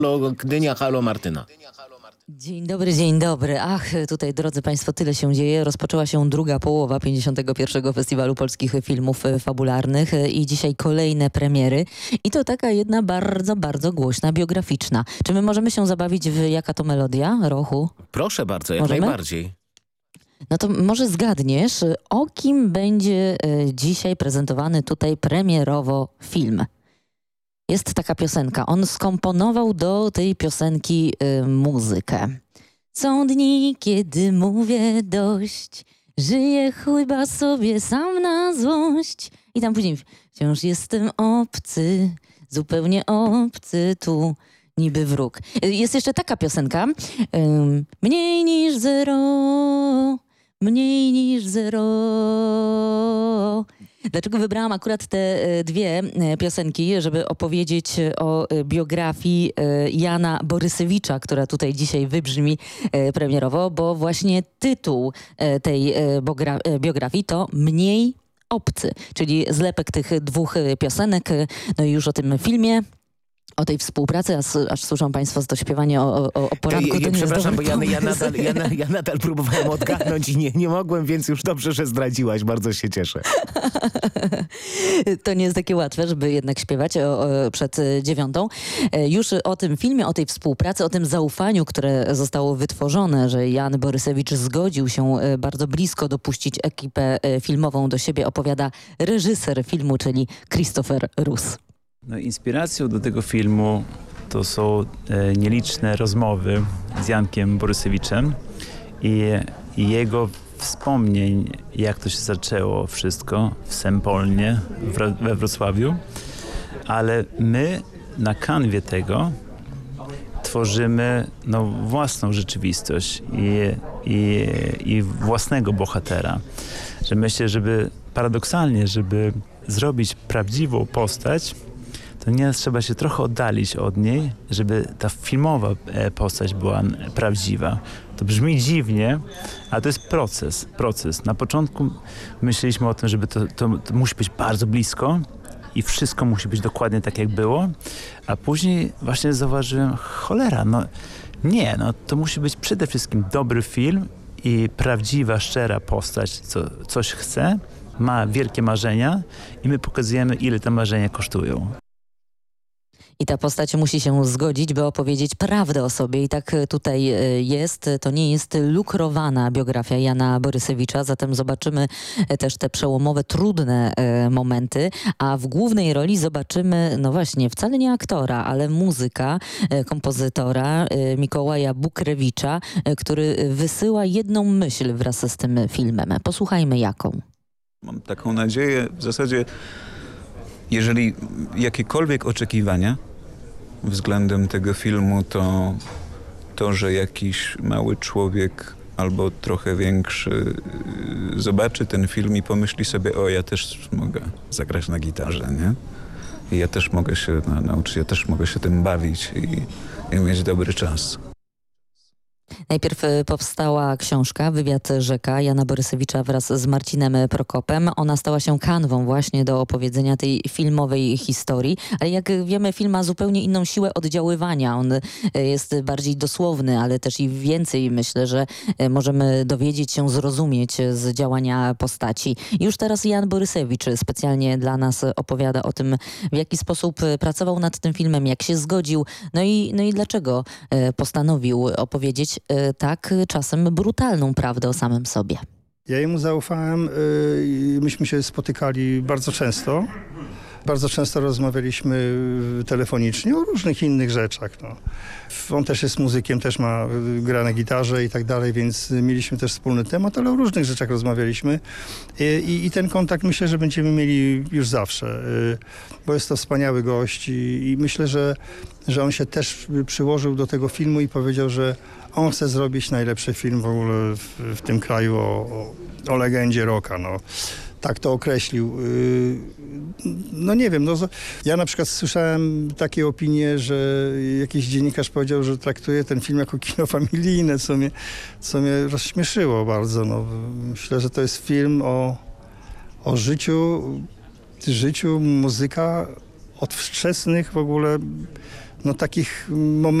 Halo Gdynia, halo Martyna. Dzień dobry, dzień dobry. Ach, tutaj, drodzy Państwo, tyle się dzieje. Rozpoczęła się druga połowa 51. Festiwalu Polskich Filmów Fabularnych i dzisiaj kolejne premiery. I to taka jedna bardzo, bardzo głośna, biograficzna. Czy my możemy się zabawić w Jaka to melodia, Rochu? Proszę bardzo, jak Możemy? najbardziej. No to może zgadniesz, o kim będzie dzisiaj prezentowany tutaj premierowo film. Jest taka piosenka. On skomponował do tej piosenki muzykę. Są dni, kiedy mówię dość, żyję chyba sobie sam na złość. I tam później wciąż jestem obcy, zupełnie obcy tu, niby wróg. Jest jeszcze taka piosenka. Mniej niż zero, mniej niż zero. Dlaczego wybrałam akurat te dwie piosenki, żeby opowiedzieć o biografii Jana Borysewicza, która tutaj dzisiaj wybrzmi premierowo, bo właśnie tytuł tej biografii to Mniej obcy, czyli zlepek tych dwóch piosenek. No i już o tym filmie, o tej współpracy, aż słyszą Państwo to śpiewanie o poranku. To nie przepraszam, bo jest ja nadal próbowałem odgadnąć i nie mogłem, więc już dobrze, że zdradziłaś. Bardzo się cieszę. To nie jest takie łatwe, żeby jednak śpiewać przed 9:00. Już o tym filmie, o tej współpracy, o tym zaufaniu, które zostało wytworzone, że Jan Borysewicz zgodził się bardzo blisko dopuścić ekipę filmową do siebie, opowiada reżyser filmu, czyli Christopher Rus. No, inspiracją do tego filmu to są nieliczne rozmowy z Jankiem Borysewiczem i jego wspomnień, jak to się zaczęło wszystko w Sempolnie we Wrocławiu, ale my na kanwie tego tworzymy własną rzeczywistość i własnego bohatera. Że myślę, żeby zrobić prawdziwą postać, to nie trzeba się trochę oddalić od niej, żeby ta filmowa postać była prawdziwa. To brzmi dziwnie, ale to jest proces. Na początku myśleliśmy o tym, żeby to musi być bardzo blisko i wszystko musi być dokładnie tak, jak było, a później właśnie zauważyłem, cholera, to musi być przede wszystkim dobry film i prawdziwa, szczera postać, co coś chce, ma wielkie marzenia i my pokazujemy, ile te marzenia kosztują. I ta postać musi się zgodzić, by opowiedzieć prawdę o sobie. I tak tutaj jest. To nie jest lukrowana biografia Jana Borysewicza, zatem zobaczymy też te przełomowe, trudne momenty. A w głównej roli zobaczymy, no właśnie, wcale nie aktora, ale muzyka, kompozytora Mikołaja Bukrewicza, który wysyła jedną myśl wraz z tym filmem. Posłuchajmy jaką. Mam taką nadzieję, w zasadzie jeżeli jakiekolwiek oczekiwania względem tego filmu, to, że jakiś mały człowiek albo trochę większy zobaczy ten film i pomyśli sobie, ja też mogę zagrać na gitarze, nie? I ja też mogę się nauczyć, ja też mogę się tym bawić i mieć dobry czas. Najpierw powstała książka Wywiad Rzeka Jana Borysewicza wraz z Marcinem Prokopem. Ona stała się kanwą właśnie do opowiedzenia tej filmowej historii. Ale jak wiemy, film ma zupełnie inną siłę oddziaływania. On jest bardziej dosłowny, ale też i więcej, myślę, że możemy dowiedzieć się, zrozumieć z działania postaci. Już teraz Jan Borysewicz specjalnie dla nas opowiada o tym, w jaki sposób pracował nad tym filmem, jak się zgodził, no i dlaczego postanowił opowiedzieć tak czasem brutalną prawdę o samym sobie. Ja jemu zaufałem i myśmy się spotykali bardzo często. Bardzo często rozmawialiśmy telefonicznie o różnych innych rzeczach. On też jest muzykiem, też gra na gitarze i tak dalej, więc mieliśmy też wspólny temat, ale o różnych rzeczach rozmawialiśmy. I ten kontakt myślę, że będziemy mieli już zawsze, bo jest to wspaniały gość i myślę, że on się też przyłożył do tego filmu i powiedział, że on chce zrobić najlepszy film w ogóle w tym kraju o legendzie rocka. Tak to określił. Nie wiem, ja na przykład słyszałem takie opinie, że jakiś dziennikarz powiedział, że traktuje ten film jako kino familijne, co mnie rozśmieszyło bardzo. Myślę, że to jest film o życiu muzyka od wczesnych w ogóle no takich momentów